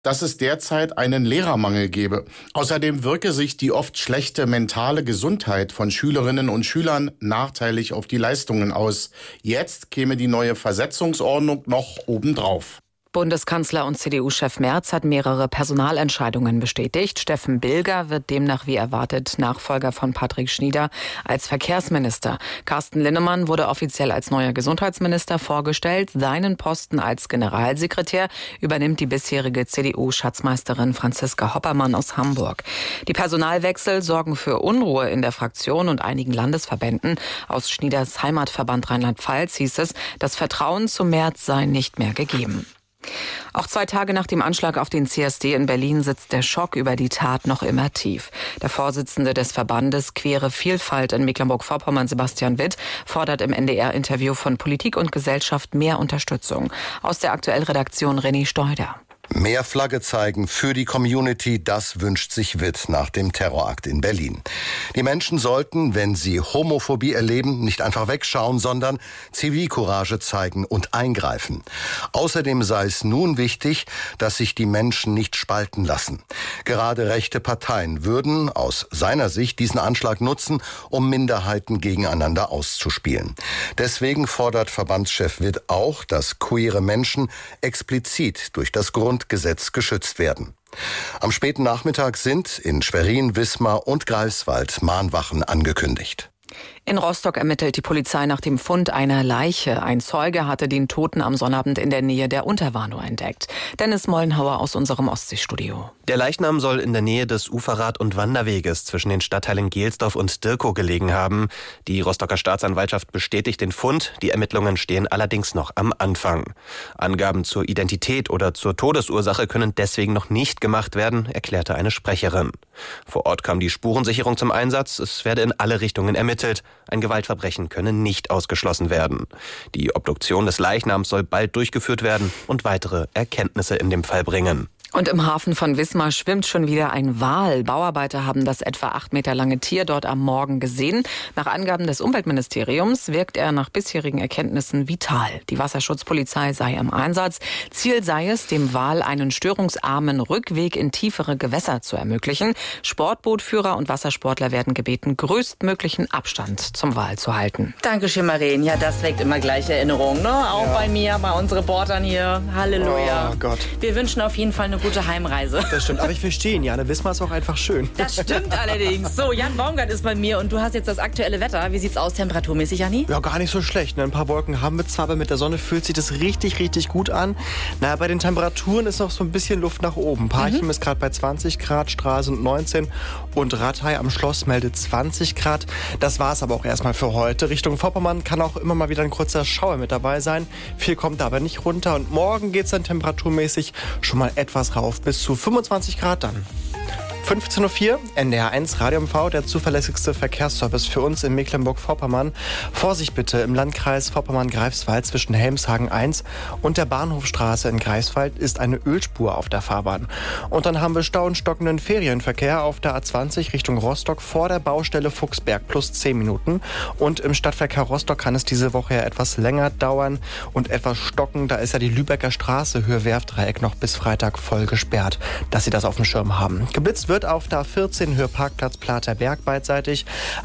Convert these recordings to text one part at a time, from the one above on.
dass es derzeit einen Lehrermangel gebe. Außerdem wirke sich die oft schlechte mentale Gesundheit von Schülerinnen und Schülern nachteilig auf die Leistungen aus. Jetzt käme die neue Versetzungsordnung noch obendrauf. Bundeskanzler und CDU-Chef Merz hat mehrere Personalentscheidungen bestätigt. Steffen Bilger wird demnach wie erwartet Nachfolger von Patrick Schnieder als Verkehrsminister. Carsten Linnemann wurde offiziell als neuer Gesundheitsminister vorgestellt. Seinen Posten als Generalsekretär übernimmt die bisherige CDU-Schatzmeisterin Franziska Hoppermann aus Hamburg. Die Personalwechsel sorgen für Unruhe in der Fraktion und einigen Landesverbänden. Aus Schnieders Heimatverband Rheinland-Pfalz hieß es, das Vertrauen zu Merz sei nicht mehr gegeben. Auch 2 Tage nach dem Anschlag auf den CSD in Berlin sitzt der Schock über die Tat noch immer tief. Der Vorsitzende des Verbandes Queere Vielfalt in Mecklenburg-Vorpommern, Sebastian Witt, fordert im NDR-Interview von Politik und Gesellschaft mehr Unterstützung. Aus der Aktuell-Redaktion René Steuder. Mehr Flagge zeigen für die Community, das wünscht sich Witt nach dem Terrorakt in Berlin. Die Menschen sollten, wenn sie Homophobie erleben, nicht einfach wegschauen, sondern Zivilcourage zeigen und eingreifen. Außerdem sei es nun wichtig, dass sich die Menschen nicht spalten lassen. Gerade rechte Parteien würden aus seiner Sicht diesen Anschlag nutzen, um Minderheiten gegeneinander auszuspielen. Deswegen fordert Verbandschef Witt auch, dass queere Menschen explizit durch das Grundgesetz geschützt werden. Am späten Nachmittag sind in Schwerin, Wismar und Greifswald Mahnwachen angekündigt. In Rostock ermittelt die Polizei nach dem Fund einer Leiche. Ein Zeuge hatte den Toten am Sonnabend in der Nähe der Unterwarnow entdeckt. Dennis Mollenhauer aus unserem Ostseestudio. Der Leichnam soll in der Nähe des Uferrad- und Wanderweges zwischen den Stadtteilen Gelsdorf und Dirkow gelegen haben. Die Rostocker Staatsanwaltschaft bestätigt den Fund. Die Ermittlungen stehen allerdings noch am Anfang. Angaben zur Identität oder zur Todesursache können deswegen noch nicht gemacht werden, erklärte eine Sprecherin. Vor Ort kam die Spurensicherung zum Einsatz. Es werde in alle Richtungen ermittelt. Ein Gewaltverbrechen könne nicht ausgeschlossen werden. Die Obduktion des Leichnams soll bald durchgeführt werden und weitere Erkenntnisse in dem Fall bringen. Und im Hafen von Wismar schwimmt schon wieder ein Wal. Bauarbeiter haben das etwa 8 Meter lange Tier dort am Morgen gesehen. Nach Angaben des Umweltministeriums wirkt er nach bisherigen Erkenntnissen vital. Die Wasserschutzpolizei sei im Einsatz. Ziel sei es, dem Wal einen störungsarmen Rückweg in tiefere Gewässer zu ermöglichen. Sportbootführer und Wassersportler werden gebeten, größtmöglichen Abstand zum Wal zu halten. Dankeschön, Maren. Ja, das weckt immer gleiche Erinnerungen, ne? Auch bei mir, bei unseren Reportern hier. Halleluja. Oh Gott. Wir wünschen auf jeden Fall eine gute Heimreise. Das stimmt, aber ich verstehe ihn, Jana. Wismar ist auch einfach schön. Das stimmt allerdings. So, Jan Baumgart ist bei mir und du hast jetzt das aktuelle Wetter. Wie sieht's aus temperaturmäßig, Janni? Ja, gar nicht so schlecht. Ein paar Wolken haben wir zwar, aber mit der Sonne fühlt sich das richtig, richtig gut an. Naja, bei den Temperaturen ist noch so ein bisschen Luft nach oben. Parchim ist gerade bei 20 Grad, Stralsund 19 und Rathai am Schloss meldet 20 Grad. Das war's aber auch erstmal für heute. Richtung Vorpommern kann auch immer mal wieder ein kurzer Schauer mit dabei sein. Viel kommt da aber nicht runter und morgen geht's dann temperaturmäßig schon mal etwas rauf, bis zu 25 Grad dann. 15.04 Uhr, NDR1 Radio MV, der zuverlässigste Verkehrsservice für uns in Mecklenburg-Vorpommern. Vorsicht bitte im Landkreis Vorpommern-Greifswald zwischen Helmshagen 1 und der Bahnhofstraße in Greifswald ist eine Ölspur auf der Fahrbahn. Und dann haben wir Stau und stockenden Ferienverkehr auf der A20 Richtung Rostock vor der Baustelle Fuchsberg plus 10 Minuten. Und im Stadtverkehr Rostock kann es diese Woche ja etwas länger dauern und etwas stocken. Da ist ja die Lübecker Straße Höhe Werfdreieck noch bis Freitag voll gesperrt, dass Sie das auf dem Schirm haben. Geblitzt wird auf der A14 Höhe Parkplatz Platerberg beidseitig,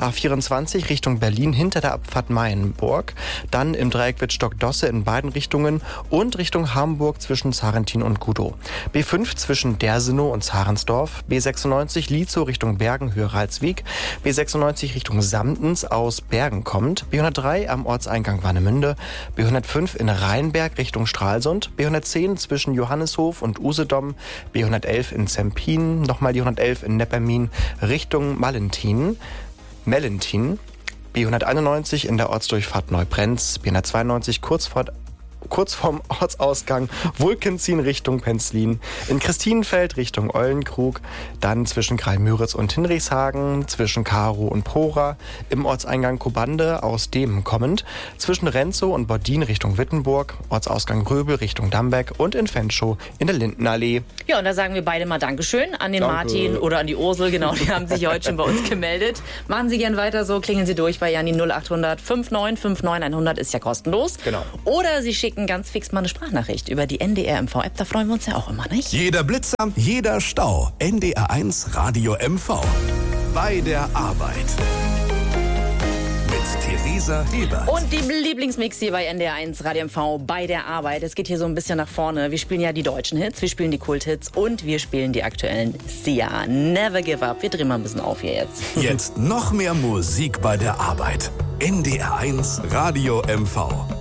A24 Richtung Berlin hinter der Abfahrt Mayenburg, dann im Dreieck Wittstock-Dosse in beiden Richtungen und Richtung Hamburg zwischen Zarentin und Gudow. B5 zwischen Dersenow und Zarensdorf, B96 Lietzow Richtung Bergen Höhe Ralswiek, B96 Richtung Samtens aus Bergen kommt, B103 am Ortseingang Warnemünde, B105 in Rheinberg Richtung Stralsund, B110 zwischen Johanneshof und Usedom, B111 in Zempin, nochmal die 111 in Neppermin Richtung Mellentin, B191 in der Ortsdurchfahrt Neubrenz, B192 kurz vorm Ortsausgang Wulkenzien Richtung Penzlin, in Christinenfeld Richtung Eulenkrug, dann zwischen Greilmüritz und Hinrichshagen, zwischen Karow und Prora, im Ortseingang Kobande aus Demen kommend, zwischen Renzow und Bordin Richtung Wittenburg, Ortsausgang Röbel Richtung Dambeck und in Fenschow in der Lindenallee. Ja, und da sagen wir beide mal Dankeschön an den Martin oder an die Ursel, genau, die haben sich heute schon bei uns gemeldet. Machen Sie gern weiter so, klingeln Sie durch bei Janni 0800 59 59 100 ist ja kostenlos. Genau. Oder Sie schicken schicken ganz fix mal eine Sprachnachricht über die NDR MV-App. Da freuen wir uns ja auch immer, nicht? Jeder Blitzer, jeder Stau. NDR1 Radio MV. Bei der Arbeit. Mit Theresa Ebert. Und die Lieblingsmix hier bei NDR1 Radio MV bei der Arbeit. Es geht hier so ein bisschen nach vorne. Wir spielen ja die deutschen Hits, wir spielen die Kulthits und wir spielen die aktuellen Sia. Never give up. Wir drehen mal ein bisschen auf hier jetzt. Jetzt noch mehr Musik bei der Arbeit. NDR1 Radio MV.